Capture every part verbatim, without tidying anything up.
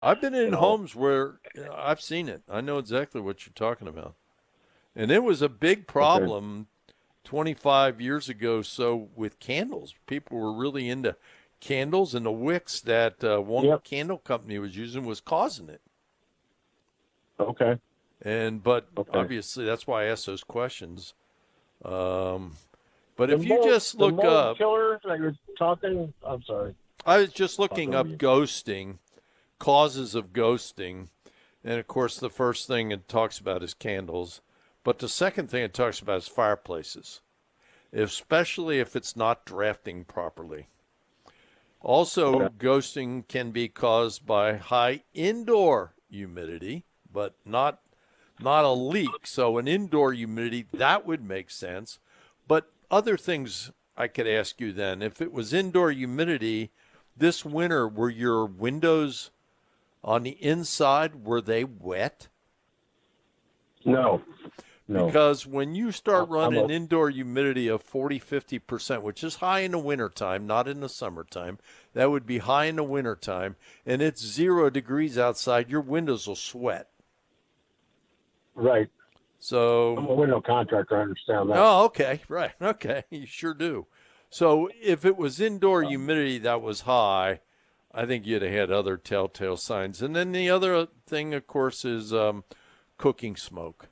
I've been You in know. homes where you know, I've seen it. I know exactly what you're talking about. And it was a big Okay. problem twenty-five years ago. So with candles, people were really into candles, and the wicks that uh, one Yep. candle company was using was causing it. Okay. And but Okay. obviously that's why I asked those questions. Um, but The if you mold, just the look mold up, killer that you're talking. I'm sorry. I was just Talk looking over up you. ghosting, causes of ghosting, and of course the first thing it talks about is candles, but the second thing it talks about is fireplaces, especially if it's not drafting properly. Also, Okay. ghosting can be caused by high indoor humidity, but not not a leak. So an indoor humidity that would make sense. But other things I could ask you then, if it was indoor humidity this winter, were your windows on the inside, were they wet? No. No. Because when you start I'm, I'm a running indoor humidity of forty, fifty percent, which is high in the wintertime, not in the summertime, that would be high in the wintertime, and it's zero degrees outside, your windows will sweat. right. So, I'm a window contractor. I understand that. oh, okay, right, okay, you sure do. So, if it was indoor Um, humidity that was high, I think you'd have had other telltale signs. And then the other thing, of course, is um, cooking smoke,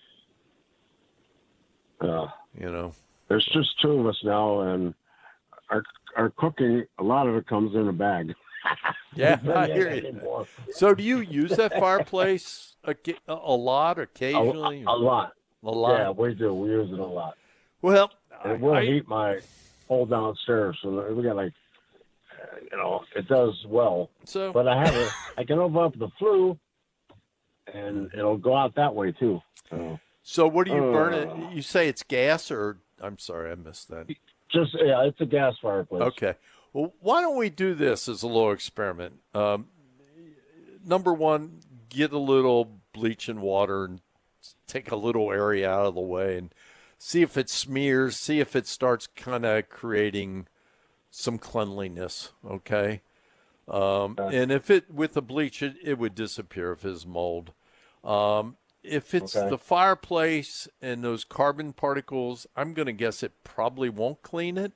uh, you know. there's just two of us now, and our our cooking, a lot of it comes in a bag. we Yeah, bring I in hear you. anymore. So, do you use that fireplace a, a lot, A, occasionally, a lot. a lot? Yeah, we do. We use it a lot, Well, and it I, will I heat my whole downstairs. So we got like, you know, it does well. so But I have a, I can open up the flue, and mhm. it'll go out that way too. So, So what do you burn it? uh, You say it's gas, or I'm sorry, I missed that. just yeah, it's a gas fireplace. Okay. Well, why don't we do this as a little experiment? Um, number one, get a little bleach and water and take a little area out of the way and see if it smears, see if it starts kind of creating some cleanliness. Okay. Um, Uh, and if it, with the bleach, it, it would disappear if it's mold. Um, if it's okay. the fireplace and those carbon particles, I'm going to guess it probably won't clean it.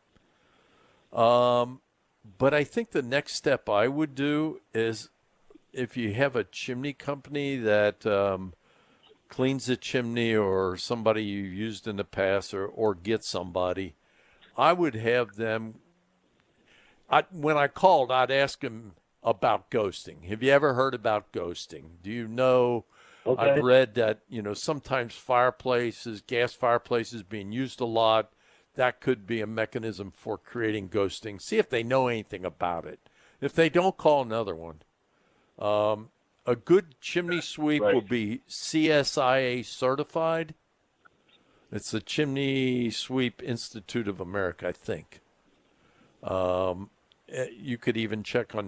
Um, but I think the next step I would do is if you have a chimney company that um, cleans the chimney or somebody you used in the past or, or get somebody, I would have them. I, when I called, I'd ask them about ghosting. Have you ever heard about ghosting? Do you know? I've Okay. read that, you know, sometimes fireplaces, gas fireplaces being used a lot, that could be a mechanism for creating ghosting. See if they know anything about it. If they don't, call another one. Um, a good chimney sweep Right. will be C S I A certified. It's the Chimney Sweep Institute of America, I think. Um, eh, you could even check on